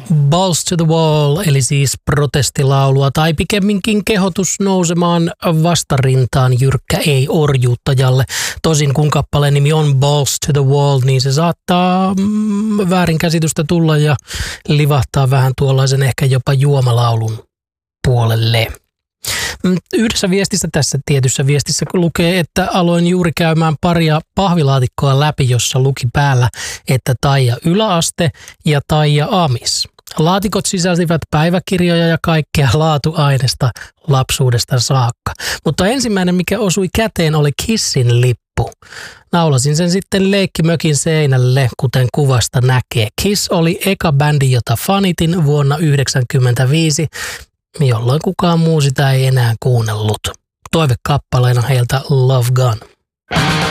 Balls to the Wall, eli siis protestilaulua tai pikemminkin kehotus nousemaan vastarintaan jyrkkä ei orjuuttajalle. Tosin kun kappaleen nimi on Balls to the Wall, niin se saattaa väärinkäsitystä tulla ja livahtaa vähän tuollaisen ehkä jopa juomalaulun puolelle. Yhdessä viestissä tässä tietyssä viestissä lukee, että aloin juuri käymään paria pahvilaatikkoa läpi, jossa luki päällä, että Taija yläaste ja Taija amis. Laatikot sisälsivät päiväkirjoja ja kaikkea laatuainesta lapsuudesta saakka. Mutta ensimmäinen, mikä osui käteen, oli Kissin lippu. Naulasin sen sitten leikkimökin seinälle, kuten kuvasta näkee. Kiss oli eka bändi, jota fanitin vuonna 1995, jolloin kukaan muu sitä ei enää kuunnellut. Toivekappaleena heiltä Love Gun.